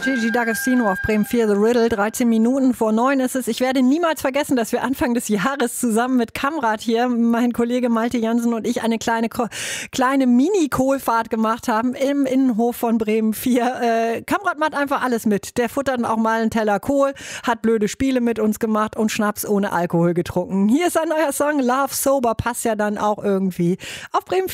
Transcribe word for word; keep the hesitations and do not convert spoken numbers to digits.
Gigi D'Agostino auf Bremen vier, The Riddle, dreizehn Minuten vor neun ist es. Ich werde niemals vergessen, dass wir Anfang des Jahres zusammen mit Kamrat hier, mein Kollege Malte Jansen und ich, eine kleine, kleine Mini-Kohlfahrt gemacht haben im Innenhof von Bremen vier. Äh, Kamrat macht einfach alles mit. Der futtert auch mal einen Teller Kohl, hat blöde Spiele mit uns gemacht und Schnaps ohne Alkohol getrunken. Hier ist ein neuer Song, Love Sober, passt ja dann auch irgendwie auf Bremen vier.